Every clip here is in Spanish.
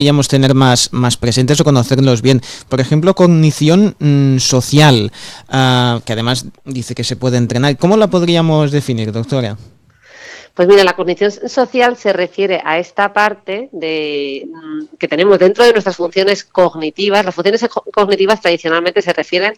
deberíamos tener más presentes o conocerlos bien. Por ejemplo, cognición social, que además dice que se puede entrenar. ¿Cómo la podríamos definir, doctora? Pues mira, la cognición social se refiere a esta parte que tenemos dentro de nuestras funciones cognitivas. Las funciones cognitivas tradicionalmente se refieren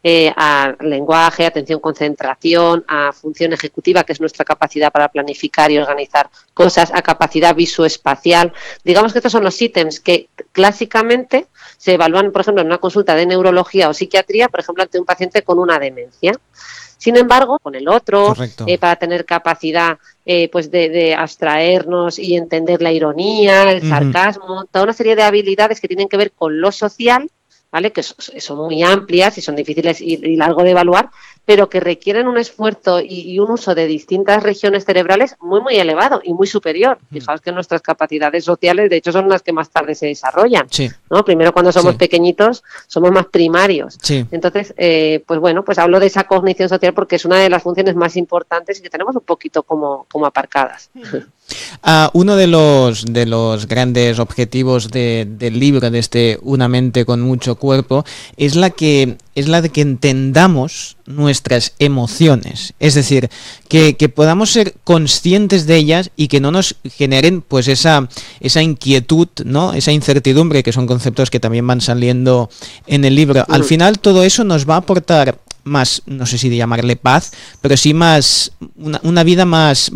a lenguaje, atención, concentración, a función ejecutiva, que es nuestra capacidad para planificar y organizar cosas, a capacidad visoespacial. Digamos que estos son los ítems que clásicamente se evalúan, por ejemplo, en una consulta de neurología o psiquiatría, por ejemplo, ante un paciente con una demencia. Sin embargo, con el otro, para tener capacidad pues de abstraernos y entender la ironía, el sarcasmo, toda una serie de habilidades que tienen que ver con lo social, ¿vale? Que son muy amplias y son difíciles y largo de evaluar, pero que requieren un esfuerzo y un uso de distintas regiones cerebrales muy elevado y muy superior. Fijaos que nuestras capacidades sociales, de hecho, son las que más tarde se desarrollan, ¿no? Primero, cuando somos pequeñitos, somos más primarios. Entonces, pues bueno, pues hablo de esa cognición social porque es una de las funciones más importantes y que tenemos un poquito como aparcadas. Uno de los grandes objetivos del libro, de Una mente con mucho cuerpo, es la de que entendamos nuestras emociones, es decir, que podamos ser conscientes de ellas y que no nos generen pues esa inquietud, ¿no? Esa incertidumbre, que son conceptos que también van saliendo en el libro. Al final todo eso nos va a aportar más, no sé si llamarle paz, pero sí más una vida más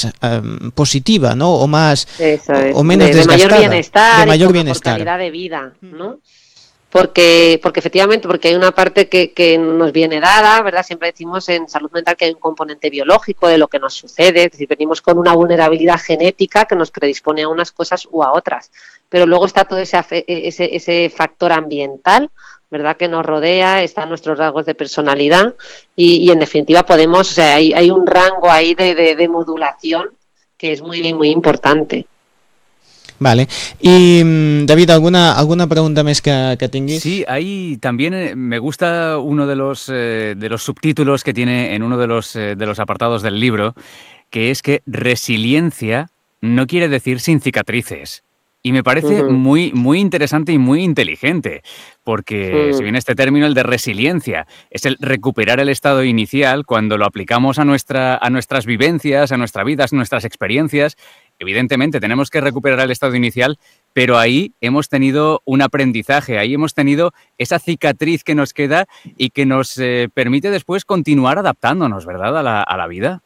positiva, ¿no? O más o menos desgastada, de mayor bienestar, calidad de vida, ¿no? Porque efectivamente, porque hay una parte que nos viene dada, ¿verdad? Siempre decimos en salud mental que hay un componente biológico de lo que nos sucede, es decir, venimos con una vulnerabilidad genética que nos predispone a unas cosas u a otras, pero luego está todo ese factor ambiental, ¿verdad?, que nos rodea, están nuestros rasgos de personalidad y en definitiva podemos, o sea, hay un rango ahí de modulación que es muy importante. Vale. Y David, ¿alguna pregunta más que tinguis? Sí, ahí también me gusta uno de los subtítulos que tiene en uno de los apartados del libro, que es que resiliencia no quiere decir sin cicatrices. Y me parece muy interesante y muy inteligente, porque si bien este término, el de resiliencia, es el recuperar el estado inicial, cuando lo aplicamos a nuestras vivencias, a nuestra vida, a nuestras experiencias, evidentemente tenemos que recuperar el estado inicial, pero ahí hemos tenido un aprendizaje, ahí hemos tenido esa cicatriz que nos queda y que nos permite después continuar adaptándonos, ¿verdad?, a la vida.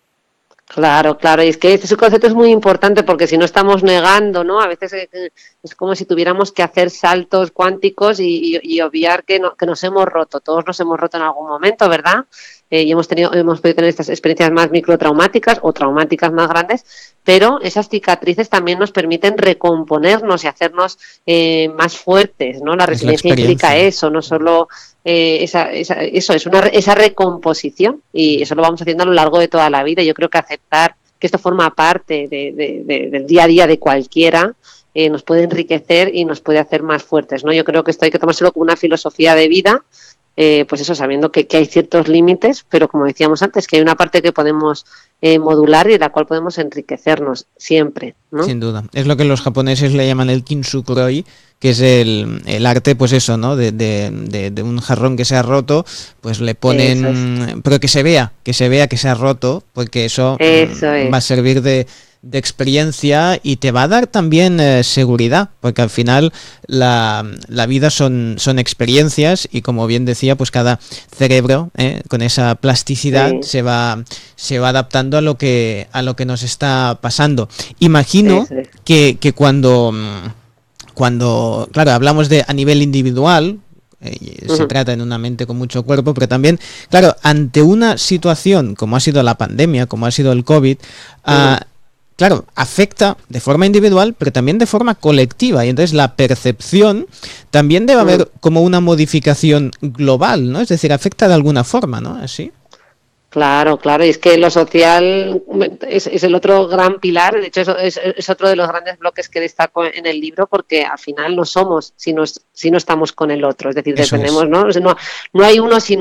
Claro, y es que este concepto es muy importante porque si no estamos negando, ¿no? A veces es como si tuviéramos que hacer saltos cuánticos y obviar que nos hemos roto. Todos nos hemos roto en algún momento, ¿verdad? Y hemos podido tener estas experiencias más microtraumáticas o traumáticas más grandes, pero esas cicatrices también nos permiten recomponernos y hacernos más fuertes, ¿no? La resiliencia implica eso, no solo esa recomposición, y eso lo vamos haciendo a lo largo de toda la vida. Yo creo que aceptar que esto forma parte del día a día de cualquiera nos puede enriquecer y nos puede hacer más fuertes, ¿no? Yo creo que esto hay que tomárselo como una filosofía de vida, pues eso, sabiendo que hay ciertos límites, pero como decíamos antes, que hay una parte que podemos modular y de la cual podemos enriquecernos siempre, ¿no? Sin duda. Es lo que los japoneses le llaman el kintsukuroi, que es el arte, pues eso, ¿no? De un jarrón que se ha roto, pues le ponen, pero que se vea que se ha roto, porque eso va a servir de experiencia y te va a dar también seguridad, porque al final la vida son experiencias y, como bien decía, pues cada cerebro con esa plasticidad se va adaptando a lo que nos está pasando. Imagino que cuando claro, hablamos de a nivel individual, se trata en una mente con mucho cuerpo, pero también, claro, ante una situación como ha sido la pandemia, como ha sido el COVID, claro, afecta de forma individual, pero también de forma colectiva, y entonces la percepción también debe haber como una modificación global, ¿no? Es decir, afecta de alguna forma, ¿no? ¿Así? Claro, y es que lo social es el otro gran pilar. De hecho, es otro de los grandes bloques que destaco en el libro, porque al final no somos si no estamos con el otro, es decir, dependemos, ¿no? No hay uno sin